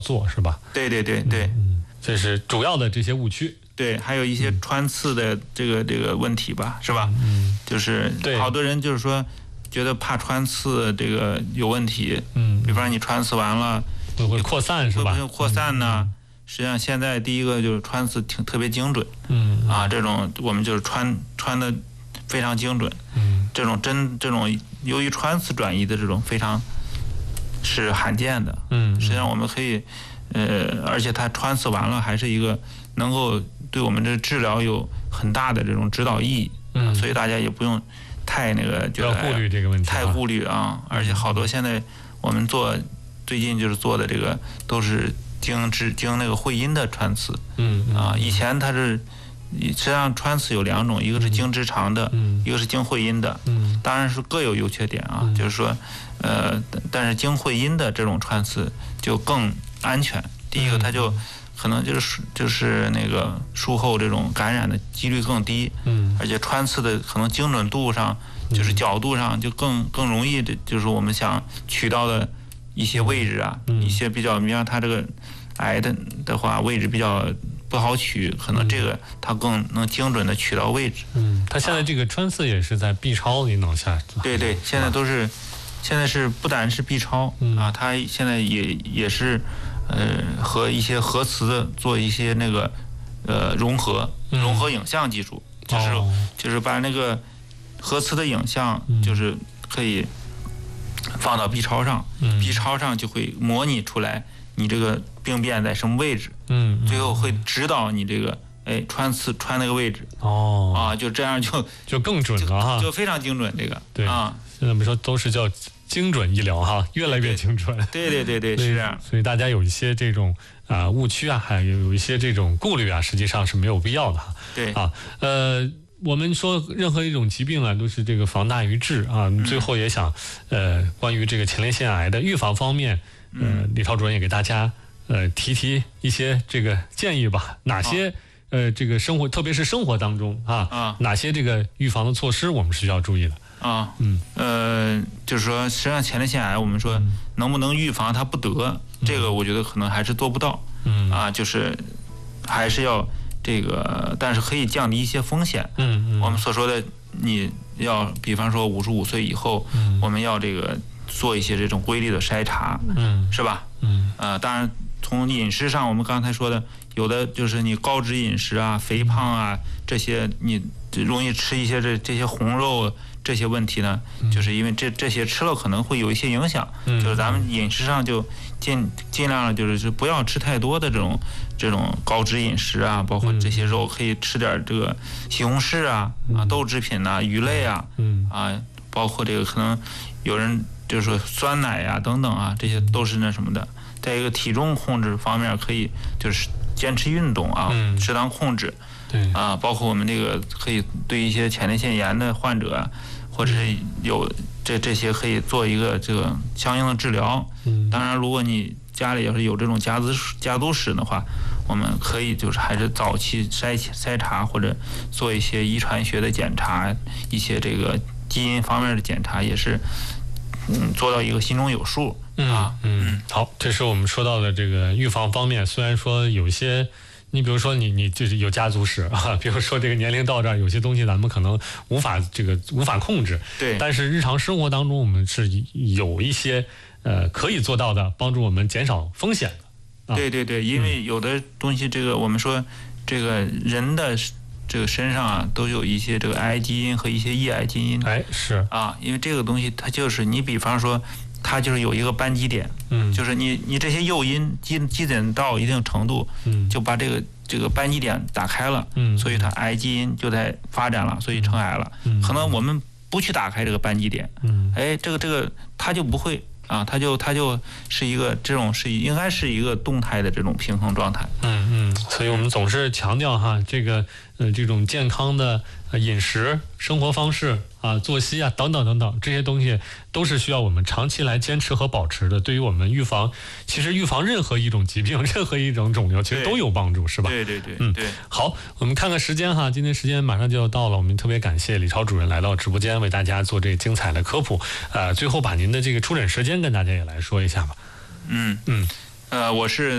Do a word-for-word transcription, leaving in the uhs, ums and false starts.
做是吧？ 对对对对， 嗯，这是主要的这些误区。 对，还有一些穿刺的这个这个问题吧，是吧？ 嗯， 就是好多人就是说觉得怕穿刺这个有问题，嗯，比方你穿刺完了会会扩散是吧？ 会不会扩散呢？嗯、实际上现在第一个就是穿刺挺特别精准， 嗯啊，这种我们就是穿穿的非常精准， 嗯， 这种针这种由于穿刺转移的这种非常是罕见的， 嗯， 实际上我们可以，呃，而且它穿刺完了还是一个能够对我们这治疗有很大的这种指导意义， 嗯， 所以大家也不用太那个觉得顾虑这个问题， 太顾虑啊，而且好多现在我们做最近就是做的这个都是经治经那个会阴的穿刺， 嗯啊，以前它是实际上穿刺有两种，一个是经直肠的， 嗯， 一个是经会阴的， 嗯， 当然是各有优缺点啊， 嗯、 就是说，呃，但是经会阴的这种穿刺就更安全。第一个，它就可能就是就是那个术后这种感染的几率更低， 嗯， 而且穿刺的可能精准度上，就是角度上就更更容易，就是我们想取到的一些位置啊， 嗯、 一些比较，你像它这个癌的的话，位置比较不好取，可能这个它更能精准的取到位置。 嗯，它现在这个穿刺也是在 B 超里弄下。 对对，现在都是，现在是不单是 B 超、 嗯、 啊，它现在也也是。呃，和一些核磁的做一些那个呃融合融合影像技术， 嗯、 就是、 哦、 就是把那个核磁的影像，就是可以放到 B 超上、 嗯、 ，B 超上就会模拟出来你这个病变在什么位置， 嗯， 最后会指导你这个哎穿刺穿那个位置， 哦， 啊，就这样就就更准了哈， 就, 就非常精准这个， 对啊， 现在我们说都是叫。精准医疗哈，越来越精准。 对对对对，是这样。 所以大家有一些这种啊、呃、误区啊，还有有一些这种顾虑啊，实际上是没有必要的哈。 对啊， 呃，我们说任何一种疾病啊，都是这个防大于治啊。嗯、最后也想呃，关于这个前列腺癌的预防方面，呃，李超主任也给大家呃提提一些这个建议吧。哪些、啊、呃这个生活，特别是生活当中啊， 啊哪些这个预防的措施我们是需要注意的？ 啊， 嗯， 呃，就是说，实际上前列腺癌，我们说能不能预防它不得，嗯、这个我觉得可能还是做不到， 嗯， 啊，就是还是要这个，但是可以降低一些风险， 嗯嗯， 我们所说的，你要比方说五十五岁以后， 嗯， 我们要这个做一些这种规律的筛查， 嗯， 是吧？ 嗯， 呃，当然从饮食上，我们刚才说的，有的就是你高脂饮食啊、肥胖啊这些，你容易吃一些这这些红肉。这些问题呢，就是因为这这些吃了可能会有一些影响， 嗯、 就是咱们饮食上就尽尽量的就是不要吃太多的这种这种高脂饮食啊，包括这些肉可以吃点这个西红柿啊、嗯、啊豆制品呐、鱼类啊， 嗯啊，包括这个可能有人就是说酸奶呀、啊、等等啊，这些都是那什么的。在一个体重控制方面，可以就是坚持运动啊， 嗯、 适当控制。 对啊，包括我们这个可以对一些前列腺炎的患者啊，或者是有这这些可以做一个这个相应的治疗。 嗯， 当然，如果你家里要是有这种家族家族史的话，我们可以就是还是早期筛筛查或者做一些遗传学的检查，一些这个基因方面的检查，也是嗯做到一个心中有数啊。 嗯，嗯好，这是我们说到的这个预防方面，虽然说有一些。你比如说你，你你就是有家族史啊，比如说这个年龄到这儿，有些东西咱们可能无法这个无法控制， 对。 但是日常生活当中，我们是有一些呃可以做到的，帮助我们减少风险的。 啊、对对对，因为有的东西，这个我们说，这个人的这个身上啊，都有一些这个癌基因和一些抑癌基因。 哎，是啊，因为这个东西它就是你，比方说。它就是有一个扳机点， 嗯， 就是你你这些诱因积积攒到一定程度， 嗯， 就把这个这个扳机点打开了， 嗯， 所以它癌基因就在发展了，所以成癌了。 嗯， 可能我们不去打开这个扳机点， 嗯， 哎，这个这个它就不会啊，它就它就是一个这种是应该是一个动态的这种平衡状态。 嗯嗯，所以我们总是强调哈，这个呃这种健康的饮食、生活方式啊、作息啊等等等等，这些东西都是需要我们长期来坚持和保持的。对于我们预防，其实预防任何一种疾病、任何一种肿瘤，其实都有帮助，是吧？ 对对对， 嗯对。 好，我们看看时间哈，今天时间马上就要到了，我们特别感谢李超主任来到直播间为大家做这精彩的科普。呃，最后把您的这个出诊时间跟大家也来说一下吧。 嗯嗯， 呃，我是。